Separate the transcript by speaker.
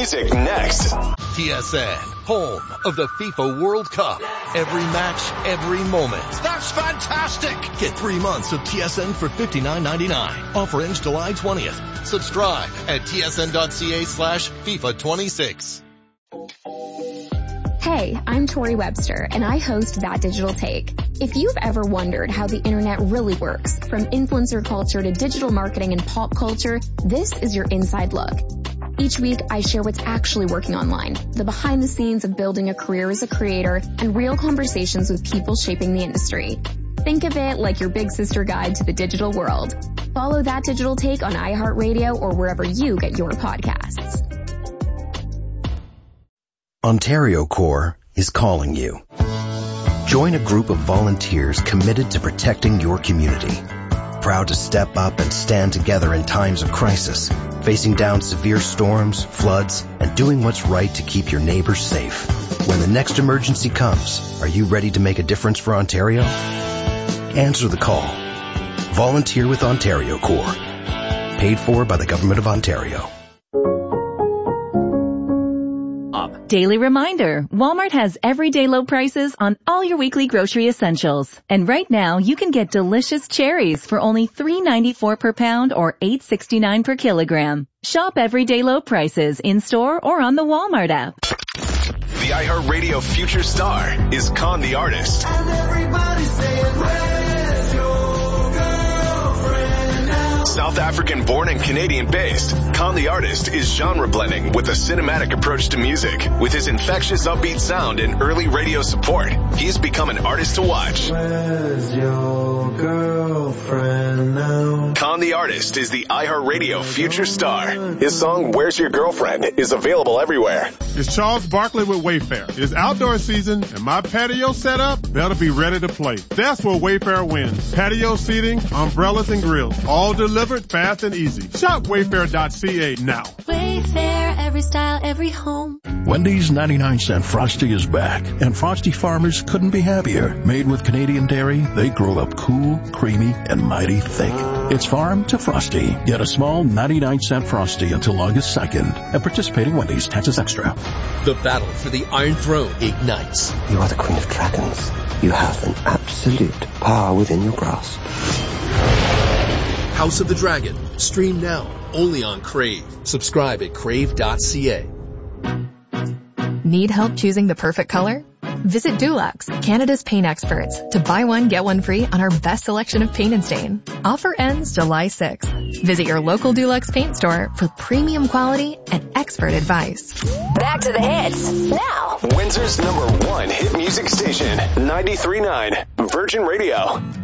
Speaker 1: music next.
Speaker 2: TSN, home of the FIFA World Cup. Every match, every moment.
Speaker 3: That's fantastic!
Speaker 2: Get 3 months of TSN for $59.99. Offer ends July 20th. Subscribe at tsn.ca/FIFA26.
Speaker 4: Hey, I'm Tori Webster, and I host That Digital Take. If you've ever wondered how the internet really works, from influencer culture to digital marketing and pop culture, this is your inside look. Each week, I share what's actually working online, the behind the scenes of building a career as a creator, and real conversations with people shaping the industry. Think of it like your big sister guide to the digital world. Follow That Digital Take on iHeartRadio or wherever you get your podcasts.
Speaker 5: Ontario Corps is calling you. Join a group of volunteers committed to protecting your community. Proud to step up and stand together in times of crisis, facing down severe storms, floods, and doing what's right to keep your neighbors safe. When the next emergency comes, are you ready to make a difference for Ontario? Answer the call. Volunteer with Ontario Corps. Paid for by the Government of Ontario.
Speaker 6: Daily reminder, Walmart has everyday low prices on all your weekly grocery essentials. And right now, you can get delicious cherries for only $3.94 per pound or $8.69 per kilogram. Shop everyday low prices in-store or on the Walmart app.
Speaker 1: The iHeartRadio Future Star is Khan the Artist.
Speaker 7: And everybody's saying, where's your girlfriend now?
Speaker 1: South African born and Canadian based, Khan the Artist is genre blending with a cinematic approach to music. With his infectious upbeat sound and early radio support, he's become an artist to watch.
Speaker 7: Where's your girlfriend now?
Speaker 1: Khan the Artist is the iHeartRadio Future Star. His song Where's Your Girlfriend is available everywhere.
Speaker 8: It's Charles Barkley with Wayfair. It's outdoor season, and my patio setup better be ready to play. That's where Wayfair wins. Patio seating, umbrellas, and grills, all delivered fast and easy. Shop Wayfair.ca now.
Speaker 9: Wayfair, every style, every home.
Speaker 10: Wendy's 99-cent Frosty is back, and Frosty farmers couldn't be happier. Made with Canadian dairy, they grow up cool, creamy, and mighty thick. It's farm to Frosty. Get a small 99-cent Frosty until August 2nd. At participating Wendy's, taxes extra.
Speaker 2: The battle for the Iron Throne ignites.
Speaker 11: You are the Queen of Dragons. You have an absolute power within your grasp.
Speaker 2: House of the Dragon. Stream now. Only on Crave. Subscribe at crave.ca.
Speaker 12: Need help choosing the perfect color? Visit Dulux, Canada's paint experts, to buy one, get one free on our best selection of paint and stain. Offer ends July 6th. Visit your local Dulux paint store for premium quality and expert advice.
Speaker 13: Back to the hits now.
Speaker 1: Windsor's #1 hit music station, 93.9 Virgin Radio.